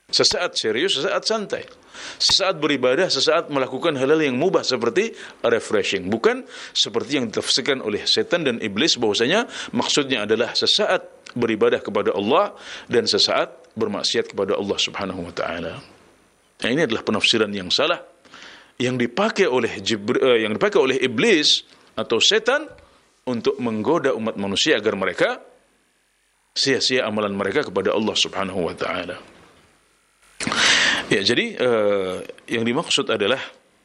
Sesaat serius, sesaat santai. Sesaat beribadah, sesaat melakukan hal-hal yang mubah seperti refreshing. Bukan seperti yang ditafsirkan oleh setan dan iblis bahwasanya maksudnya adalah sesaat beribadah kepada Allah dan sesaat bermaksiat kepada Allah Subhanahu wa taala. Nah, ini adalah penafsiran yang salah yang dipakai oleh iblis atau setan untuk menggoda umat manusia agar mereka sia-sia amalan mereka kepada Allah Subhanahu wa taala. Ya, jadi yang dimaksud adalah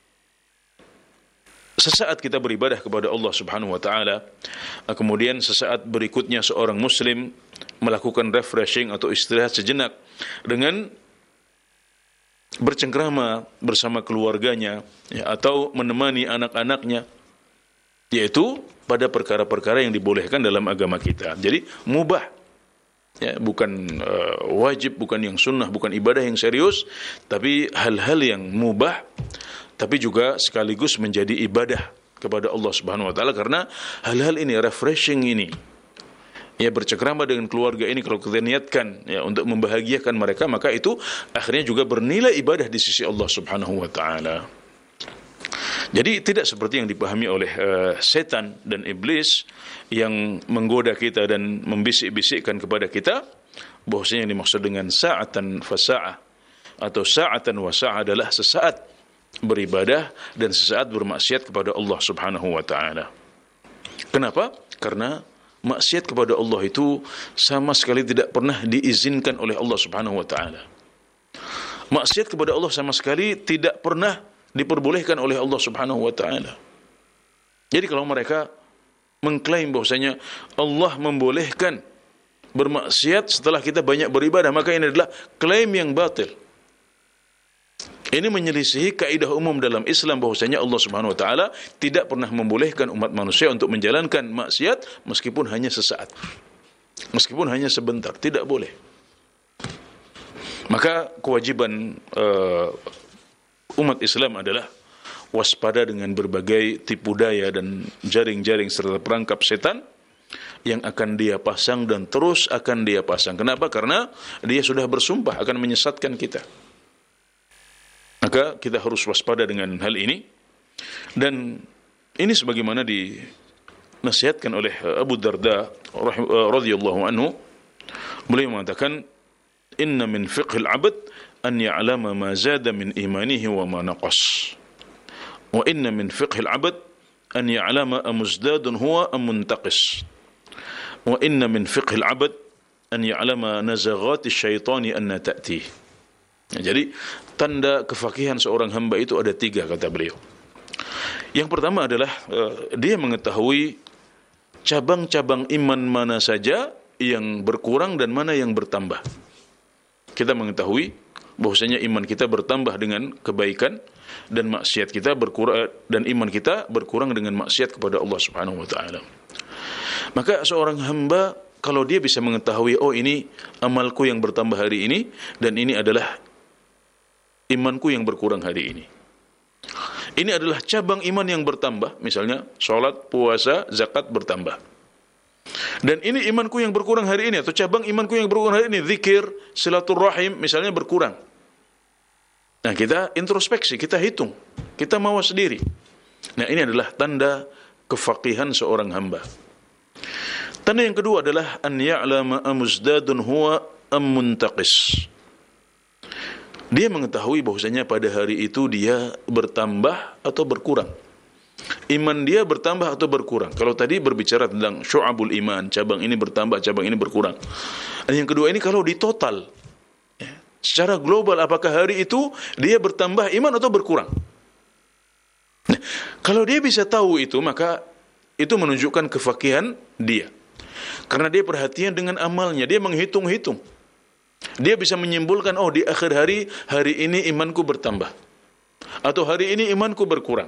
sesaat kita beribadah kepada Allah Subhanahu wa taala, kemudian sesaat berikutnya seorang muslim melakukan refreshing atau istirahat sejenak dengan bercengkrama bersama keluarganya, ya, atau menemani anak-anaknya, yaitu pada perkara-perkara yang dibolehkan dalam agama kita. Jadi mubah, ya, bukan wajib, bukan yang sunnah, bukan ibadah yang serius, tapi hal-hal yang mubah, tapi juga sekaligus menjadi ibadah kepada Allah Subhanahu wa taala, karena hal-hal ini, refreshing ini, ya, bercengkrama dengan keluarga ini, kalau kita niatkan, ya, untuk membahagiakan mereka, maka itu akhirnya juga bernilai ibadah di sisi Allah Subhanahu wa taala. Jadi tidak seperti yang dipahami oleh setan dan iblis yang menggoda kita dan membisik-bisikkan kepada kita bahwasanya yang dimaksud dengan sa'atan fasa'ah atau sa'atan wa sa'ah adalah sesaat beribadah dan sesaat bermaksiat kepada Allah Subhanahu wa taala. Kenapa? Karena maksiat kepada Allah itu sama sekali tidak pernah diizinkan oleh Allah Subhanahu wa taala. Maksiat kepada Allah sama sekali tidak pernah diperbolehkan oleh Allah Subhanahu wa taala. Jadi kalau mereka mengklaim bahwasanya Allah membolehkan bermaksiat setelah kita banyak beribadah, maka ini adalah klaim yang batil. Ini menyelisihi kaidah umum dalam Islam bahwasanya Allah Subhanahu wa taala tidak pernah membolehkan umat manusia untuk menjalankan maksiat meskipun hanya sesaat. Meskipun hanya sebentar, tidak boleh. Maka kewajiban umat Islam adalah waspada dengan berbagai tipu daya dan jaring-jaring serta perangkap setan yang akan dia pasang dan terus akan dia pasang. Kenapa? Karena dia sudah bersumpah akan menyesatkan kita. Maka kita harus waspada dengan hal ini. Dan ini sebagaimana dinasihatkan oleh Abu Darda radhiyallahu anhu. Beliau mengatakan, "Inna min fiqhil 'abd an ya'lama ma zada min imanihi wa ma naqas. Wa inna min fiqhil 'abd an ya'lama amuzdadun huwa am muntaqis. Wa inna min fiqhil 'abd an ya'lama nazaghati syaitani anna ta'tih." Jadi tanda kefakihan seorang hamba itu ada 3, kata beliau. Yang pertama adalah dia mengetahui cabang-cabang iman mana saja yang berkurang dan mana yang bertambah. Kita mengetahui bahwasanya iman kita bertambah dengan kebaikan dan maksiat kita berkurang, dan iman kita berkurang dengan maksiat kepada Allah Subhanahu wa taala. Maka seorang hamba kalau dia bisa mengetahui, oh ini amalku yang bertambah hari ini dan ini adalah imanku yang berkurang hari ini. Ini adalah cabang iman yang bertambah, misalnya salat, puasa, zakat bertambah. Dan ini imanku yang berkurang hari ini, atau cabang imanku yang berkurang hari ini, zikir, silaturrahim misalnya berkurang. Nah, kita introspeksi, kita hitung, kita mawas diri. Nah, ini adalah tanda kefaqihan seorang hamba. Tanda yang kedua adalah an ya'lama amuzdadun huwa am muntaqis. Dia mengetahui bahwasanya pada hari itu dia bertambah atau berkurang. Iman dia bertambah atau berkurang. Kalau tadi berbicara tentang syu'abul iman, cabang ini bertambah, cabang ini berkurang. Dan yang kedua ini kalau di total, ya, secara global, apakah hari itu dia bertambah iman atau berkurang? Nah, kalau dia bisa tahu itu, maka itu menunjukkan kefakihan dia. Karena dia perhatian dengan amalnya, dia menghitung-hitung. Dia bisa menyimpulkan, oh di akhir hari ini imanku bertambah, atau hari ini imanku berkurang.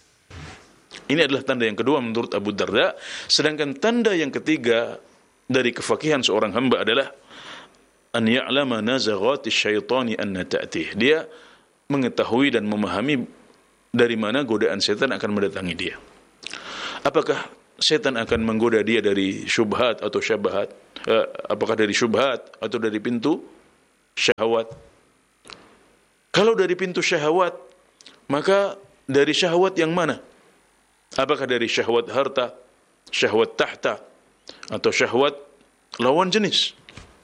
Ini adalah tanda yang kedua menurut Abu Darda. Sedangkan tanda yang ketiga dari kefakihan seorang hamba adalah an ya'lama nazaghati syaitani anna ta'tih. Dia mengetahui dan memahami dari mana godaan setan akan mendatangi dia. Apakah setan akan menggoda dia dari syubhat atau syabahat? Apakah dari syubhat atau dari pintu syahwat? Kalau dari pintu syahwat, maka dari syahwat yang mana? Apakah dari syahwat harta, syahwat tahta, atau syahwat lawan jenis?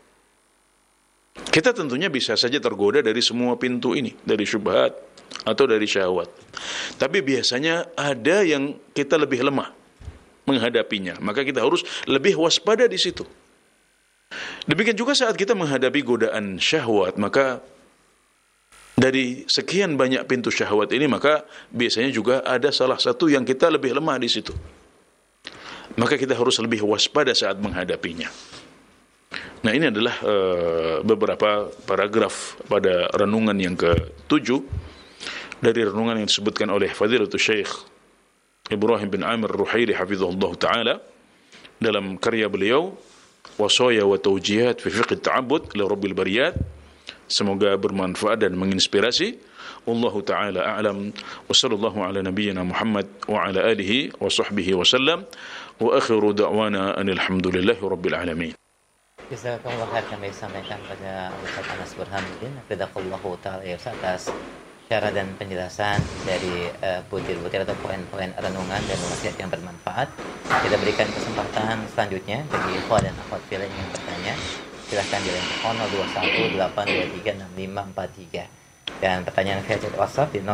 Kita tentunya bisa saja tergoda dari semua pintu ini, dari syubhat atau dari syahwat. Tapi biasanya ada yang kita lebih lemah menghadapinya, maka kita harus lebih waspada di situ. Demikian juga saat kita menghadapi godaan syahwat, maka dari sekian banyak pintu syahwat ini, maka biasanya juga ada salah satu yang kita lebih lemah di situ. Maka kita harus lebih waspada saat menghadapinya. Nah, ini adalah beberapa paragraf pada renungan yang ke-7 dari renungan yang disebutkan oleh Fadilatul Syekh Ibrahim bin Amir Ruhaili hafizahullah ta'ala dalam karya beliau Wasaya wa Tawjihat fi Fiqh Ta'abbud li Rabbil Bariyat. Semoga bermanfaat dan menginspirasi. Wallahu ta'ala a'lam. Wa sallallahu ala nabiyyina Muhammad wa ala alihi wa sahbihi wa sallam. Wa akhiru da'wana anil hamdulillahi rabbil alamin. Jazakallah khair kami sampaikan pada Ustaz Anas Burhanuddin Hafizahullah ta'ala ya Ustaz, atas cara dan penjelasan dari butir-butir atau poin-poin renungan dan wasiat yang bermanfaat. Kita berikan kesempatan selanjutnya bagi ikhwan dan akhwat fillah yang ingin bertanya. Silahkan di telepon 0218236543 dan pertanyaan via chat WhatsApp di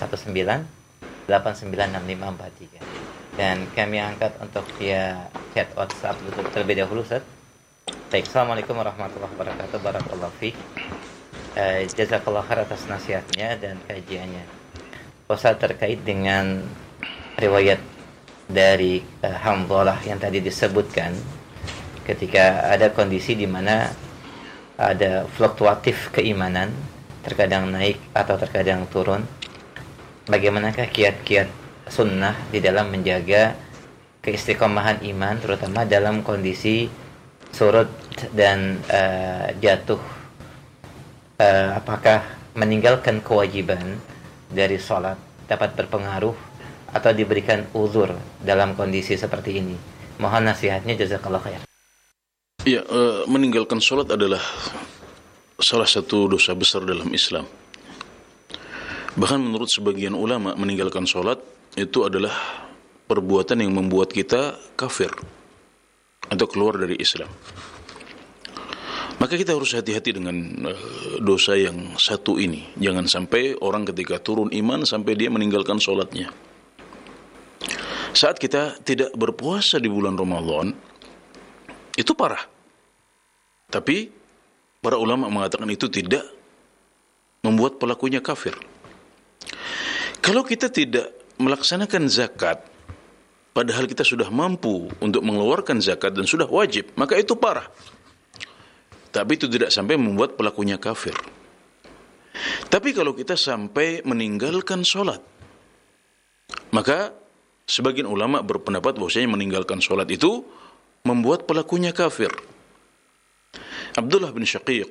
0819896543. Dan kami angkat untuk via chat WhatsApp terlebih dahulu, Ustaz. Baik, Assalamualaikum warahmatullahi wabarakatuh. Barakallahu fiik. Jazakallah khair atas nasihatnya dan kajiannya. Ustaz, terkait dengan riwayat dari Hamzalah yang tadi disebutkan, ketika ada kondisi di mana ada fluktuatif keimanan, terkadang naik atau terkadang turun, bagaimanakah kiat-kiat sunnah di dalam menjaga keistiqomahan iman, terutama dalam kondisi surut dan jatuh? Apakah meninggalkan kewajiban dari sholat dapat berpengaruh atau diberikan uzur dalam kondisi seperti ini? Mohon nasihatnya, jazakallah khair. Ya, meninggalkan sholat adalah salah satu dosa besar dalam Islam. Bahkan menurut sebagian ulama, meninggalkan sholat itu adalah perbuatan yang membuat kita kafir atau keluar dari Islam. Maka kita harus hati-hati dengan dosa yang satu ini. Jangan sampai orang ketika turun iman sampai dia meninggalkan sholatnya. Saat kita tidak berpuasa di bulan Ramadan, itu parah. Tapi para ulama mengatakan itu tidak membuat pelakunya kafir. Kalau kita tidak melaksanakan zakat, padahal kita sudah mampu untuk mengeluarkan zakat dan sudah wajib, maka itu parah. Tapi itu tidak sampai membuat pelakunya kafir. Tapi kalau kita sampai meninggalkan sholat, maka sebagian ulama berpendapat bahwasanya meninggalkan sholat itu membuat pelakunya kafir. Abdullah bin Syaqiq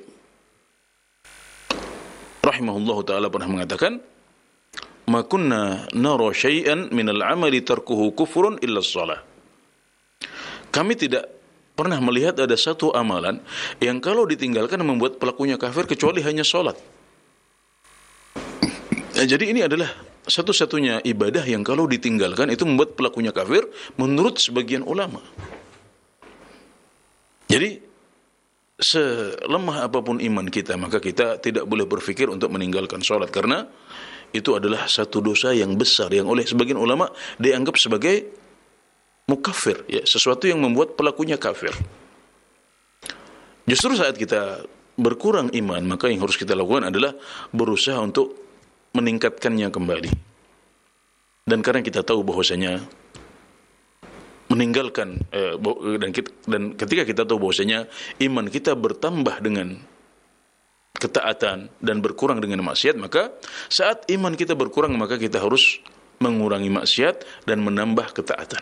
rahimahullahu ta'ala pernah mengatakan, ma kunna nara syai'an minal amali tarkuhu kufrun illa shalah. Kami tidak pernah melihat ada satu amalan yang kalau ditinggalkan membuat pelakunya kafir kecuali hanya sholat. Jadi ini adalah satu-satunya ibadah yang kalau ditinggalkan itu membuat pelakunya kafir menurut sebagian ulama. Jadi selemah apapun iman kita, maka kita tidak boleh berpikir untuk meninggalkan sholat, karena itu adalah satu dosa yang besar yang oleh sebagian ulama dianggap sebagai mukafir, ya, sesuatu yang membuat pelakunya kafir. Justru saat kita berkurang iman, maka yang harus kita lakukan adalah berusaha untuk meningkatkannya kembali. Dan karena kita tahu bahwasanya meninggalkan dan ketika kita tahu bahwasanya iman kita bertambah dengan ketaatan dan berkurang dengan maksiat, maka saat iman kita berkurang maka kita harus mengurangi maksiat dan menambah ketaatan.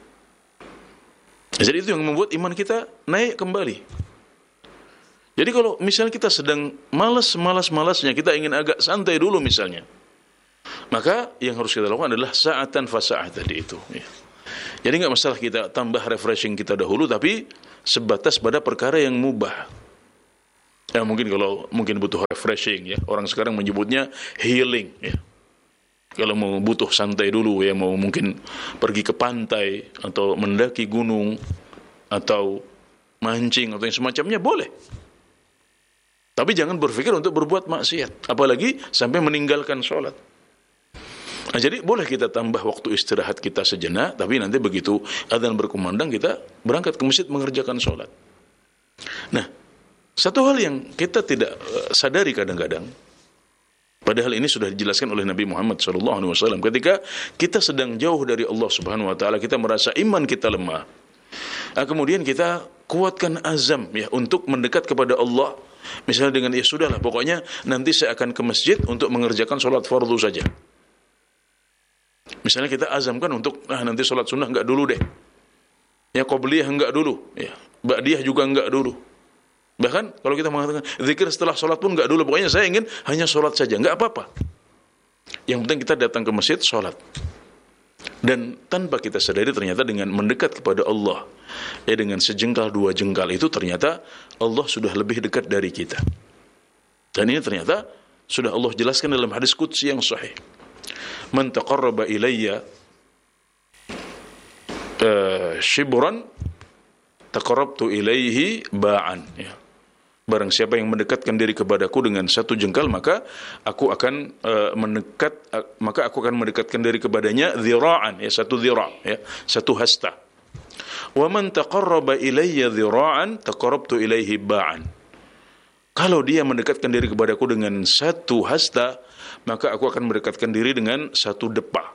Jadi itu yang membuat iman kita naik kembali. Jadi kalau misalnya kita sedang malas-malasnya, kita ingin agak santai dulu misalnya, maka yang harus kita lakukan adalah sa'atan fasa'ah tadi itu, ya. Jadi enggak masalah kita tambah refreshing kita dahulu, tapi sebatas pada perkara yang mubah. mungkin kalau mungkin butuh refreshing ya. Orang sekarang menyebutnya healing ya. Kalau mau butuh santai dulu ya, mau mungkin pergi ke pantai atau mendaki gunung atau mancing atau yang semacamnya boleh. Tapi jangan berpikir untuk berbuat maksiat, apalagi sampai meninggalkan sholat. Nah, jadi boleh kita tambah waktu istirahat kita sejenak, tapi nanti begitu adzan berkumandang kita berangkat ke masjid mengerjakan sholat. Nah, satu hal yang kita tidak sadari kadang-kadang, padahal ini sudah dijelaskan oleh Nabi Muhammad SAW, ketika kita sedang jauh dari Allah Subhanahu Wa Taala, kita merasa iman kita lemah. Nah, kemudian kita kuatkan azam ya untuk mendekat kepada Allah. Misalnya dengan ya sudahlah, pokoknya nanti saya akan ke masjid untuk mengerjakan sholat fardu saja. Misalnya kita azamkan untuk nanti sholat sunnah enggak dulu deh. Ya qobliyah enggak dulu, ya ba'diyah juga enggak dulu. Bahkan kalau kita mengatakan zikir setelah sholat pun enggak dulu, pokoknya saya ingin hanya sholat saja, enggak apa-apa. Yang penting kita datang ke masjid sholat. Dan tanpa kita sadari ternyata dengan mendekat kepada Allah, ya dengan sejengkal dua jengkal itu ternyata Allah sudah lebih dekat dari kita. Dan ini ternyata sudah Allah jelaskan dalam hadis qudsi yang sahih. Man taqarraba ilayya shibran taqarrabtu ilaihi ba'an ya. Barang siapa yang mendekatkan diri kepadaku dengan satu jengkal, maka aku akan mendekatkan diri kepadanya dhira'an ya, satu dhira' ya, satu hasta. Wa man taqarraba ilayya dhira'an taqarrabtu ilaihi ba'an. Kalau dia mendekatkan diri kepadaku dengan satu hasta, maka aku akan mendekatkan diri dengan satu depa.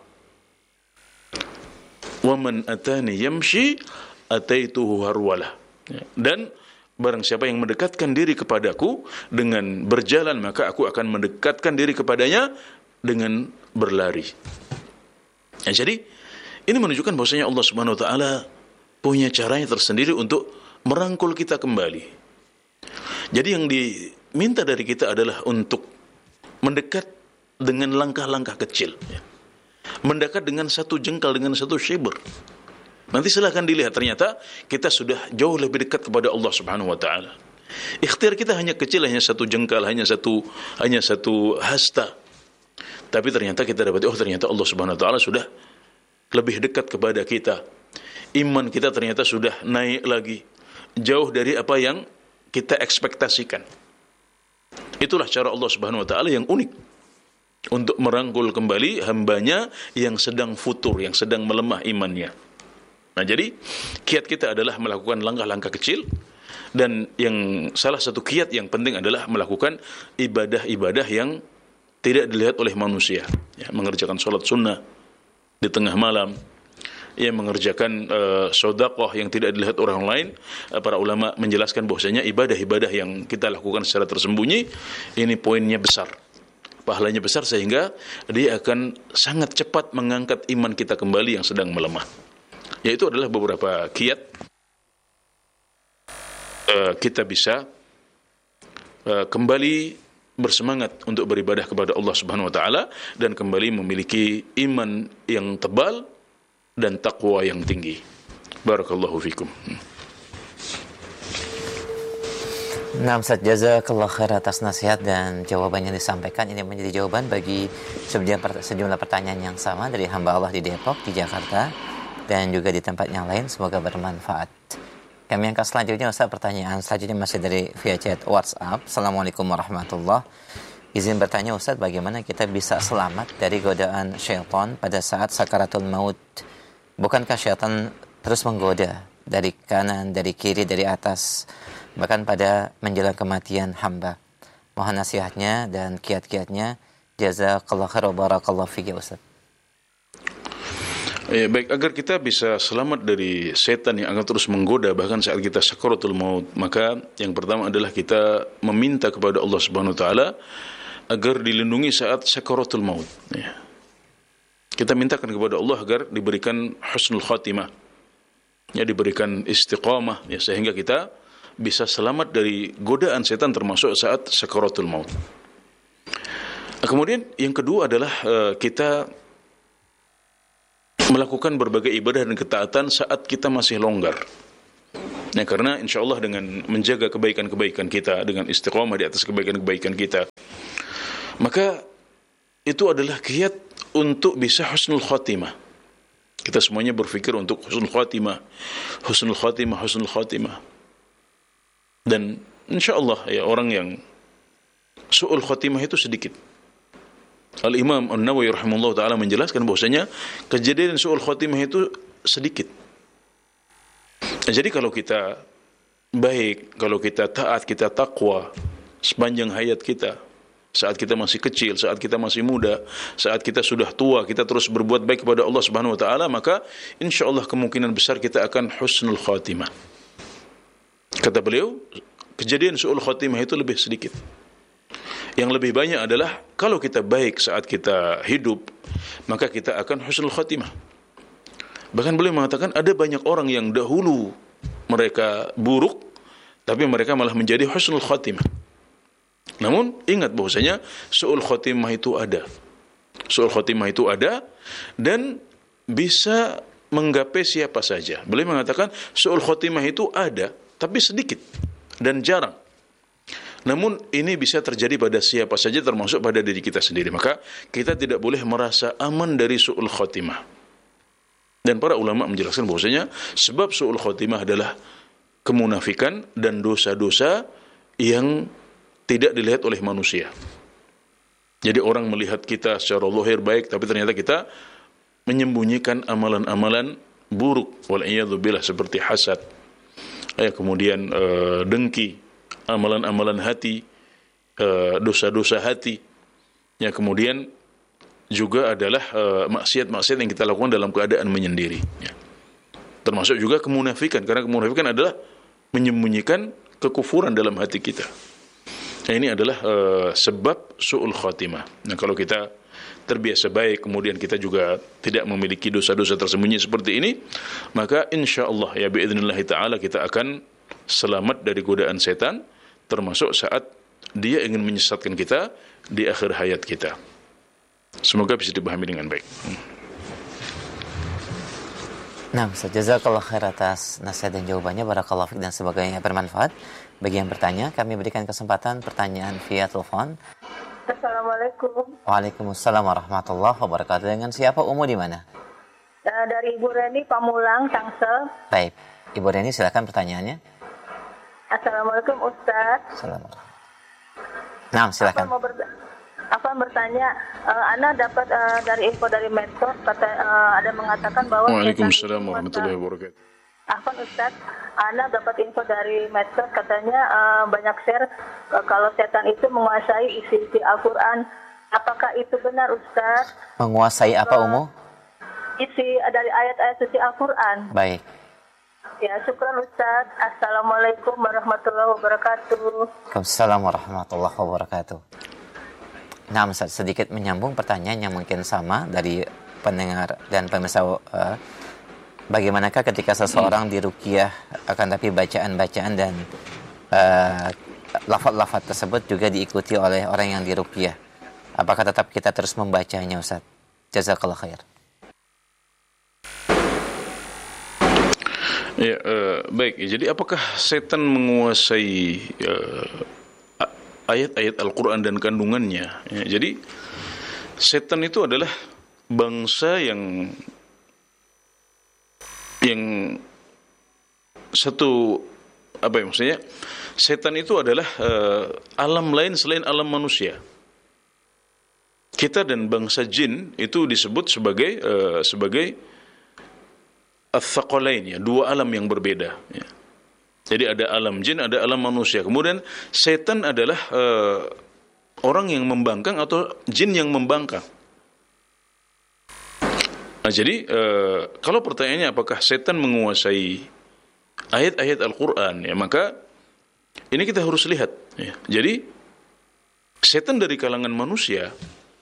Wa man atani yamshi ataituhu harwalah. Dan barang siapa yang mendekatkan diri kepadaku dengan berjalan, maka aku akan mendekatkan diri kepadanya dengan berlari. Ya, jadi ini menunjukkan bahwasanya Allah Subhanahu wa taala punya caranya tersendiri untuk merangkul kita kembali. Jadi yang diminta dari kita adalah untuk mendekat dengan langkah-langkah kecil ya. Mendekat dengan satu jengkal, dengan satu shibr. Nanti silahkan dilihat, ternyata kita sudah jauh lebih dekat kepada Allah Subhanahu wa taala. Ikhtiar kita hanya kecil, hanya satu jengkal, hanya satu hasta. Tapi ternyata kita dapat, ternyata Allah Subhanahu wa taala sudah lebih dekat kepada kita. Iman kita ternyata sudah naik lagi, jauh dari apa yang kita ekspektasikan. Itulah cara Allah Subhanahu wa taala yang unik untuk merangkul kembali hambanya yang sedang futur, yang sedang melemah imannya. Nah, jadi kiat kita adalah melakukan langkah-langkah kecil, dan yang salah satu kiat yang penting adalah melakukan ibadah-ibadah yang tidak dilihat oleh manusia. Ya, mengerjakan sholat sunnah di tengah malam, ya mengerjakan sedekah yang tidak dilihat orang lain. Para ulama menjelaskan bahwasanya ibadah-ibadah yang kita lakukan secara tersembunyi ini poinnya besar, pahalanya besar, sehingga dia akan sangat cepat mengangkat iman kita kembali yang sedang melemah. Yaitu adalah beberapa kiat kita bisa kembali bersemangat untuk beribadah kepada Allah Subhanahu wa taala dan kembali memiliki iman yang tebal dan takwa yang tinggi. Barakallahu fikum. Nah, Ustaz, jazakallah khair atas nasihat dan jawaban yang disampaikan. Ini menjadi jawaban bagi sejumlah pertanyaan yang sama dari hamba Allah di Depok, di Jakarta, dan juga di tempat yang lain. Semoga bermanfaat. Kami angkat selanjutnya, Ustaz. Pertanyaan selanjutnya masih dari via chat WhatsApp. Assalamualaikum warahmatullahi wabarakatuh. Izin bertanya, Ustaz, bagaimana kita bisa selamat dari godaan syaitan pada saat sakaratul maut? Bukankah syaitan terus menggoda dari kanan, dari kiri, dari atas, bahkan pada menjelang kematian hamba? Mohon nasihatnya dan kiat-kiatnya. Jazakallah khair wa barakallahu fiik, Ustaz. Ya, baik, agar kita bisa selamat dari setan yang akan terus menggoda bahkan saat kita sakaratul maut, maka yang pertama adalah kita meminta kepada Allah Subhanahu wa taala agar dilindungi saat sakaratul maut ya. Kita mintakan kepada Allah agar diberikan husnul khatimah, ya, diberikan istiqamah ya, sehingga kita bisa selamat dari godaan setan termasuk saat sakaratul maut. Kemudian yang kedua adalah kita melakukan berbagai ibadah dan ketaatan saat kita masih longgar. Nah, karena insya Allah dengan menjaga kebaikan-kebaikan kita, dengan istiqomah di atas kebaikan-kebaikan kita, maka itu adalah kiat untuk bisa husnul khotimah. Kita semuanya berpikir untuk husnul khotimah, husnul khotimah, husnul khotimah. Dan insya Allah ya, orang yang su'ul khotimah itu sedikit. Al-Imam An-Nawawi rahimahullah ta'ala menjelaskan bahwasanya kejadian su'ul khotimah itu sedikit. Jadi kalau kita baik, kalau kita taat, kita takwa sepanjang hayat kita, saat kita masih kecil, saat kita masih muda, saat kita sudah tua, kita terus berbuat baik kepada Allah Subhanahu wa taala, maka insyaallah kemungkinan besar kita akan husnul khatimah. Kata beliau, kejadian su'ul khatimah itu lebih sedikit. Yang lebih banyak adalah kalau kita baik saat kita hidup, maka kita akan husnul khatimah. Bahkan beliau mengatakan ada banyak orang yang dahulu mereka buruk, tapi mereka malah menjadi husnul khatimah. Namun ingat bahwasanya su'ul khatimah itu ada. Su'ul khatimah itu ada dan bisa menggapai siapa saja. Beliau mengatakan su'ul khatimah itu ada, tapi sedikit dan jarang. Namun ini bisa terjadi pada siapa saja, termasuk pada diri kita sendiri. Maka kita tidak boleh merasa aman dari su'ul khatimah. Dan para ulama menjelaskan bahwasanya sebab su'ul khatimah adalah kemunafikan dan dosa-dosa yang tidak dilihat oleh manusia. Jadi orang melihat kita secara zahir baik, tapi ternyata kita menyembunyikan amalan-amalan buruk, wal'iyadzubillah, seperti hasad, kemudian dengki, amalan-amalan hati, dosa-dosa hati, kemudian juga adalah maksiat-maksiat yang kita lakukan dalam keadaan menyendiri. Termasuk juga kemunafikan, karena kemunafikan adalah menyembunyikan kekufuran dalam hati kita. Nah, ini adalah sebab su'ul khatimah. Nah, kalau kita terbiasa baik, kemudian kita juga tidak memiliki dosa-dosa tersembunyi seperti ini, maka insyaallah ya biidznillah ta'ala kita akan selamat dari godaan setan, termasuk saat dia ingin menyesatkan kita di akhir hayat kita. Semoga bisa dipahami dengan baik. Nah, Ustaz, jazakallah khair atas nasihat dan jawabannya, barakallahu fiik, dan sebagainya bermanfaat. Bagi yang bertanya, kami berikan kesempatan pertanyaan via telepon. Assalamualaikum. Waalaikumsalam warahmatullahi wabarakatuh. Dengan siapa, Umu, di mana? Dari Ibu Reni Pamulang, Tangsel. Baik, Ibu Reni silakan pertanyaannya. Assalamualaikum Ustaz. Assalamualaikum. Nah, silakan. Apa bertanya, Ana dapat dari info dari medsos, ada mengatakan bahwa Waalaikumsalam warahmatullahi wabarakatuh. Afwan Ustaz, Ana dapat info dari medsos, katanya banyak share kalau setan itu menguasai isi Al-Quran. Apakah itu benar Ustaz? Menguasai apa, Umu? Isi dari ayat-ayat suci Al-Quran. Baik. Ya, syukran Ustaz. Assalamualaikum warahmatullahi wabarakatuh. Waalaikumsalam warahmatullahi wabarakatuh. Nah, Ustaz, sedikit menyambung pertanyaan yang mungkin sama dari pendengar dan pemirsa. Bagaimanakah ketika seseorang diruqyah, akan tapi bacaan-bacaan dan lafaz-lafaz tersebut juga diikuti oleh orang yang diruqyah? Apakah tetap kita terus membacanya, Ustaz? Jazakallah khair. Ya, baik. Jadi apakah setan menguasai ayat-ayat Al-Quran dan kandungannya? Ya, jadi setan itu adalah bangsa yang satu, apa ya maksudnya? Setan itu adalah alam lain selain alam manusia. Kita dan bangsa jin itu disebut sebagai ats-tsaqalain, ya, dua alam yang berbeda, ya. Jadi ada alam jin, ada alam manusia. Kemudian setan adalah orang yang membangkang atau jin yang membangkang. Nah, jadi kalau pertanyaannya apakah setan menguasai ayat-ayat Al-Quran, ya, maka ini kita harus lihat, ya. Jadi setan dari kalangan manusia,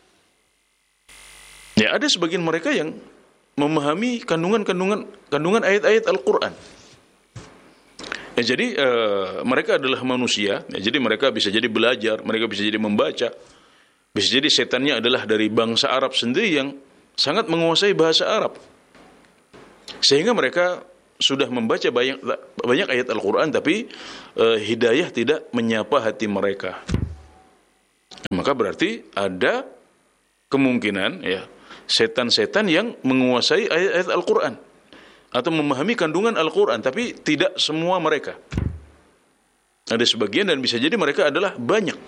ya, ada sebagian mereka yang memahami kandungan ayat-ayat Al-Quran. Ya, jadi mereka adalah manusia, ya, jadi mereka bisa jadi belajar, mereka bisa jadi membaca, bisa jadi setannya adalah dari bangsa Arab sendiri yang sangat menguasai bahasa Arab, sehingga mereka sudah membaca banyak ayat Al-Quran tapi hidayah tidak menyapa hati mereka. Maka berarti ada kemungkinan ya setan-setan yang menguasai ayat-ayat Al-Quran atau memahami kandungan Al-Quran, tapi tidak semua mereka. Ada sebagian dan bisa jadi mereka adalah banyak.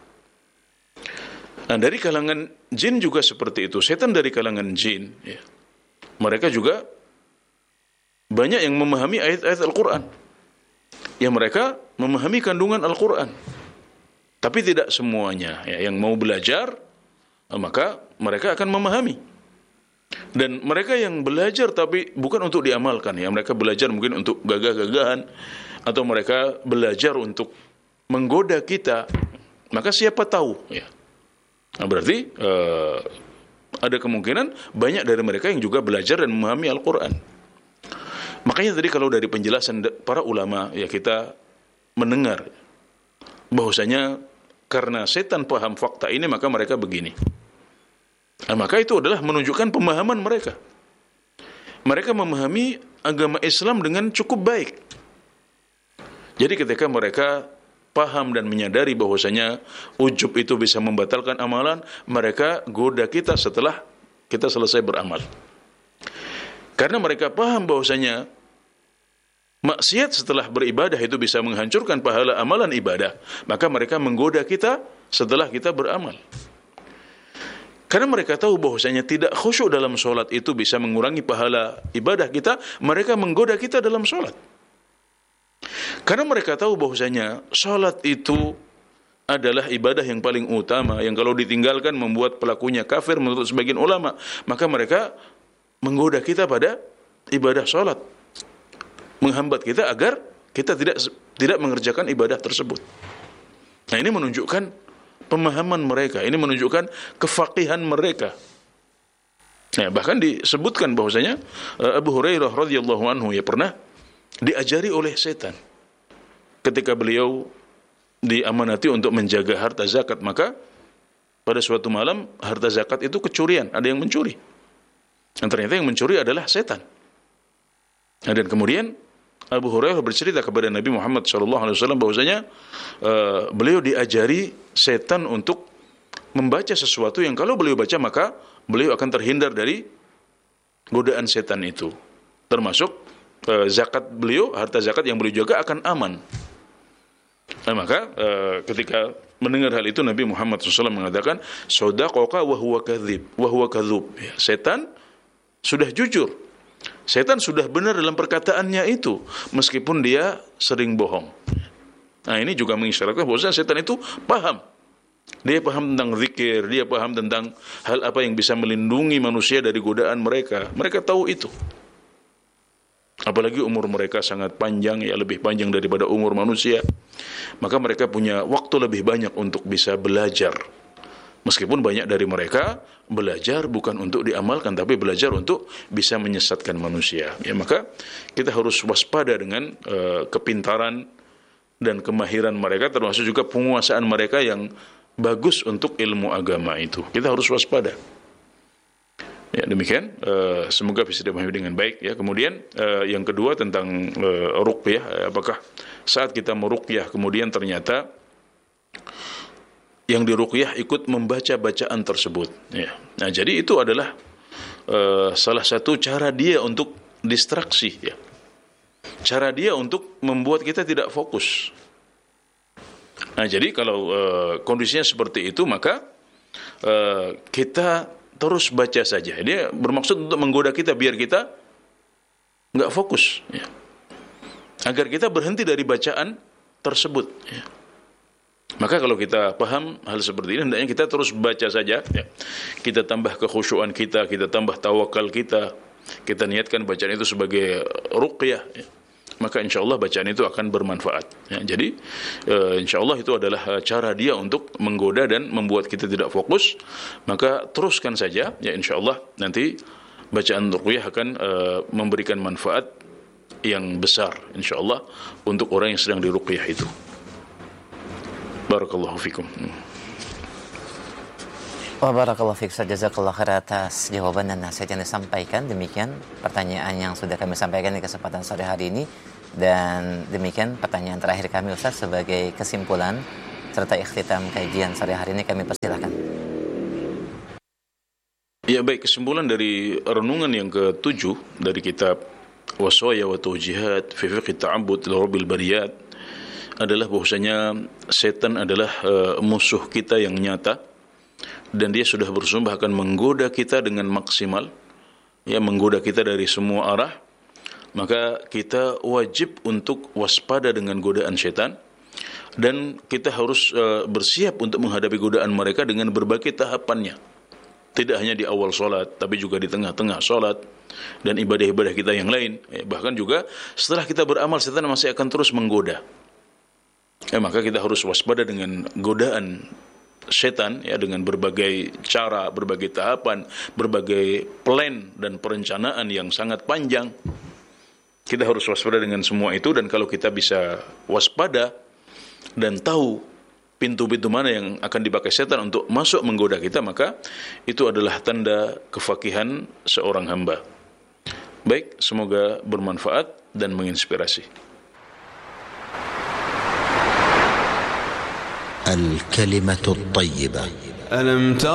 Nah, dari kalangan jin juga seperti itu. Setan dari kalangan jin ya, mereka juga banyak yang memahami ayat-ayat Al-Quran. Yang mereka memahami kandungan Al-Quran. Tapi tidak semuanya. Ya, yang mau belajar, maka mereka akan memahami. Dan mereka yang belajar tapi bukan untuk diamalkan. Ya, mereka belajar mungkin untuk gagah-gagahan. Atau mereka belajar untuk menggoda kita. Maka siapa tahu. Ya. Nah, berarti ada kemungkinan banyak dari mereka yang juga belajar dan memahami Al-Quran. Makanya tadi kalau dari penjelasan para ulama ya kita mendengar bahwasanya karena setan paham fakta ini maka mereka begini. Nah, maka itu adalah menunjukkan pemahaman mereka. Mereka memahami agama Islam dengan cukup baik. Jadi ketika mereka paham dan menyadari bahwasanya ujub itu bisa membatalkan amalan, mereka goda kita setelah kita selesai beramal. Karena mereka paham bahwasanya maksiat setelah beribadah itu bisa menghancurkan pahala amalan ibadah, maka mereka menggoda kita setelah kita beramal. Karena mereka tahu bahwasanya tidak khusyuk dalam sholat itu bisa mengurangi pahala ibadah kita, mereka menggoda kita dalam sholat. Karena mereka tahu bahwasanya sholat itu adalah ibadah yang paling utama, yang kalau ditinggalkan membuat pelakunya kafir menurut sebagian ulama, maka mereka menggoda kita pada ibadah sholat, menghambat kita agar kita tidak mengerjakan ibadah tersebut. Nah, ini menunjukkan pemahaman mereka, ini menunjukkan kefaqihan mereka. Nah, bahkan disebutkan bahwasanya Abu Hurairah radhiyallahu anhu ya pernah diajari oleh setan ketika beliau diamanati untuk menjaga harta zakat. Maka pada suatu malam harta zakat itu kecurian, ada yang mencuri. Dan ternyata yang mencuri adalah setan. Nah, dan kemudian Abu Hurairah bercerita kepada Nabi Muhammad SAW bahwasanya beliau diajari setan untuk membaca sesuatu yang kalau beliau baca maka beliau akan terhindar dari godaan setan itu. Termasuk zakat beliau, harta zakat yang beliau jaga akan aman. Nah, maka ketika mendengar hal itu Nabi Muhammad SAW mengatakan, "Shadaqaka wa huwa kadzub." Setan sudah jujur. Setan sudah benar dalam perkataannya itu meskipun dia sering bohong. Nah, ini juga mengisyaratkan bahwa setan itu paham. Dia paham tentang zikir, dia paham tentang hal apa yang bisa melindungi manusia dari godaan mereka. Mereka tahu itu. Apalagi umur mereka sangat panjang, ya lebih panjang daripada umur manusia. Maka mereka punya waktu lebih banyak untuk bisa belajar. Meskipun banyak dari mereka belajar bukan untuk diamalkan, tapi belajar untuk bisa menyesatkan manusia. Ya, maka kita harus waspada dengan kepintaran dan kemahiran mereka, termasuk juga penguasaan mereka yang bagus untuk ilmu agama itu. Kita harus waspada. Ya, demikian. Semoga bisa dipahami dengan baik. Ya, kemudian yang kedua tentang ruqyah. Apakah saat kita meruqyah kemudian ternyata yang diruqyah ikut membaca bacaan tersebut. Ya. Nah, jadi itu adalah salah satu cara dia untuk distraksi. Ya. Cara dia untuk membuat kita tidak fokus. Nah, jadi kalau kondisinya seperti itu, maka kita terus baca saja. Dia bermaksud untuk menggoda kita biar kita nggak fokus. Ya. Agar kita berhenti dari bacaan tersebut. Ya. Maka kalau kita paham hal seperti ini, hendaknya kita terus baca saja. Ya. Kita tambah kekhusyuan kita tambah tawakal kita niatkan bacaan itu sebagai ruqyah. Ya. Maka insya Allah bacaan itu akan bermanfaat. Ya. Jadi insya Allah itu adalah cara dia untuk menggoda dan membuat kita tidak fokus. Maka teruskan saja. Ya, insya Allah nanti bacaan ruqyah akan memberikan manfaat yang besar insya Allah untuk orang yang sedang diruqyah itu. Barakallahu fikum. Wa barakallahu fiik, jazakallahu khair atas jawaban dan nasihat yang disampaikan. Demikian pertanyaan yang sudah kami sampaikan di kesempatan sore hari ini, dan demikian pertanyaan terakhir kami Ustaz sebagai kesimpulan serta ikhtitam kajian sore hari ini, kami persilakan. Ya baik, kesimpulan dari renungan yang ke-7 dari kitab Wasaya wa Tawjihat fi Fiqh Ta'abbud ila Rabbil Bariyat adalah bahwasanya setan adalah musuh kita yang nyata, dan dia sudah bersumpah akan menggoda kita dengan maksimal, ya, menggoda kita dari semua arah. Maka kita wajib untuk waspada dengan godaan setan, dan kita harus bersiap untuk menghadapi godaan mereka dengan berbagai tahapannya. Tidak hanya di awal sholat, tapi juga di tengah-tengah sholat dan ibadah-ibadah kita yang lain. Bahkan juga setelah kita beramal, setan masih akan terus menggoda. Maka kita harus waspada dengan godaan setan, ya, dengan berbagai cara, berbagai tahapan, berbagai plan dan perencanaan yang sangat panjang. Kita harus waspada dengan semua itu, dan kalau kita bisa waspada dan tahu pintu-pintu mana yang akan dipakai setan untuk masuk menggoda kita, maka itu adalah tanda kefakihan seorang hamba. Baik, semoga bermanfaat dan menginspirasi. Al-kalimatu at-thayyibah.